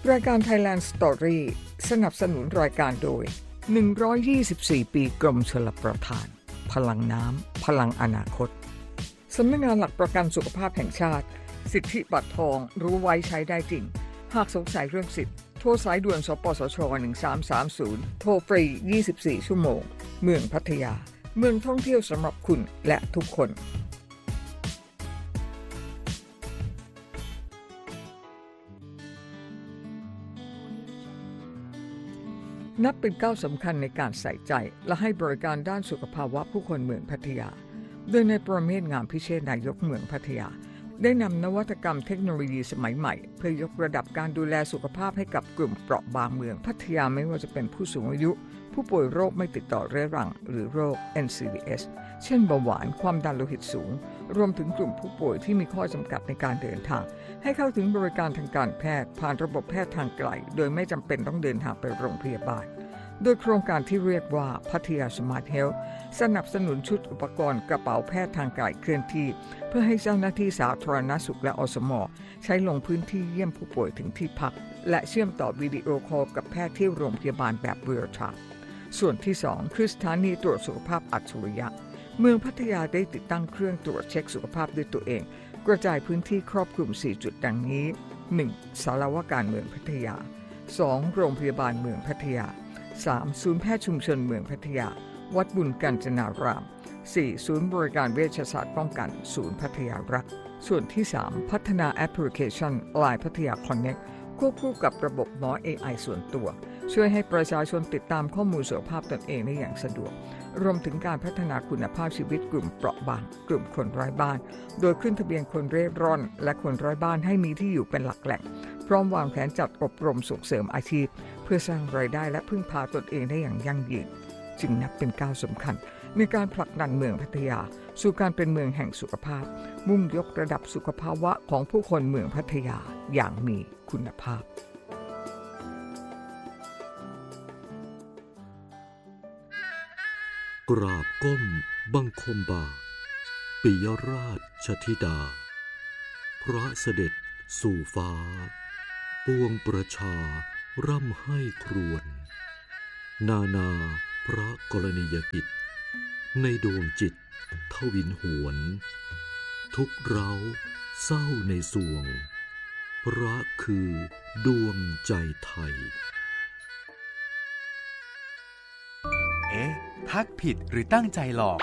รายการ Thailand Story สนับสนุนรายการโดย124 ปีกรมชลประทานพลังน้ำพลังอนาคตสำนักงานหลักประกันสุขภาพแห่งชาติสิทธิบัตรทองรู้ไว้ใช้ได้จริงหากสงสัยเรื่องสิทธิ์โทรสายด่วนสปสช1330โทรฟรี24ชั่วโมงเมืองพัทยาเมืองท่องเที่ยวสำหรับคุณและทุกคนนับเป็นก้าวสำคัญในการใส่ใจและให้บริการด้านสุขภาวะผู้คนเมืองพัทยาโดยในประเมศงามพิเชษนายกเมืองพัทยาได้นำนวัตกรรมเทคโนโลยีสมัยใหม่เพื่อยกระดับการดูแลสุขภาพให้กับกลุ่มเปราะบางเมืองพัทยาไม่ว่าจะเป็นผู้สูงอายุผู้ป่วยโรคไม่ติดต่อเรื้อรังหรือโรค NCDs เช่นเบาหวานความดันโลหิตสูงรวมถึงกลุ่มผู้ป่วยที่มีข้อจำกัดในการเดินทางให้เข้าถึงบริการทางการแพทย์ผ่านระบบแพทย์ทางไกลโดยไม่จำเป็นต้องเดินทางไปโรงพยาบาลโดยโครงการที่เรียกว่าพัทยาสมาร์ทเฮลท์สนับสนุนชุดอุปกรณ์กระเป๋าแพทย์ทางไกลเคลื่อนที่เพื่อให้เจ้าหน้าที่สาธารณสุขและอสม.ใช้ลงพื้นที่เยี่ยมผู้ป่วยถึงที่พักและเชื่อมต่อวิดีโอคอลกับแพทย์ที่โรงพยาบาลแบบเรียลไทม์ส่วนที่2คือสถานีตรวจสุขภาพอัจฉริยะเมืองพัทยาได้ติดตั้งเครื่องตรวจเช็คสุขภาพด้วยตัวเองกระจายพื้นที่ครอบคลุม4จุดดังนี้ 1. ศาลาว่าการเมืองพัทยา 2. โรงพยาบาลเมืองพัทยา 3. ศูนย์แพทย์ชุมชนเมืองพัทยาวัดบุญกาญจนาราม 4. ศูนย์บริการเวชศาสตร์ป้องกันศูนย์พัทยารักษ์ส่วนที่ 3. พัฒนาแอปพลิเคชัน LINE พัทยา Connect ควบคู่กับระบบหมอ AI ส่วนตัวช่วยให้ประชาชนติดตามข้อมูลสุขภาพตนเองได้อย่างสะดวกรวมถึงการพัฒนาคุณภาพชีวิตกลุ่มเปราะบางกลุ่มคนไร้บ้านโดยขึ้นทะเบียนคนเร่ร่อนและคนไร้บ้านให้มีที่อยู่เป็นหลักแหล่งพร้อมวางแผนจัดอบรมส่งเสริมอาชีพเพื่อสร้างรายได้และพึ่งพาตนเองได้อย่างยั่งยืนจึงนับเป็นก้าวสำคัญในการผลักดันเมืองพัทยาสู่การเป็นเมืองแห่งสุขภาพมุ่งยกระดับสุขภาวะของผู้คนเมืองพัทยาอย่างมีคุณภาพกราบก้มบังคมบาทปิยราชธิดาพระเสด็จสู่ฟ้าปวงประชาร่ำให้ครวญนานาพระกรณียกิจในดวงจิตทวินหวนทุกเร้าเศร้าในสวงพระคือดวงใจไทยทักผิดหรือตั้งใจหลอก